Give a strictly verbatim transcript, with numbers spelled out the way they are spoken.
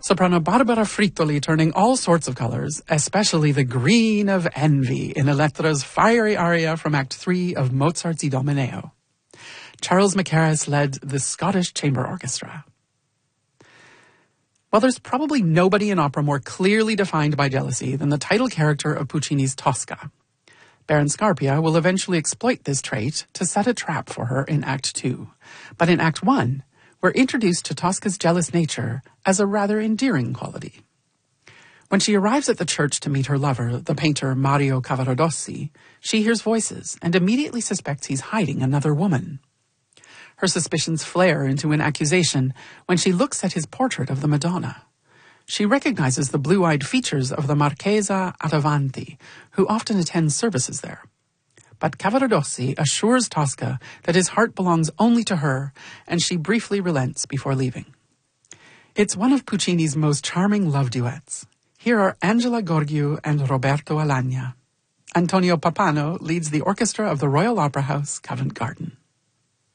Soprano Barbara Frittoli turning all sorts of colors, especially the green of envy in Elettra's fiery aria from Act three of Mozart's Idomeneo. Charles Mackerras led the Scottish Chamber Orchestra. Well, there's probably nobody in opera more clearly defined by jealousy than the title character of Puccini's Tosca. Baron Scarpia will eventually exploit this trait to set a trap for her in Act two. But in Act one, we're introduced to Tosca's jealous nature as a rather endearing quality. When she arrives at the church to meet her lover, the painter Mario Cavaradossi, she hears voices and immediately suspects he's hiding another woman. Her suspicions flare into an accusation when she looks at his portrait of the Madonna. She recognizes the blue-eyed features of the Marchesa Attavanti, who often attends services there. But Cavaradossi assures Tosca that his heart belongs only to her, and she briefly relents before leaving. It's one of Puccini's most charming love duets. Here are Angela Gorgiou and Roberto Alagna. Antonio Pappano leads the orchestra of the Royal Opera House, Covent Garden.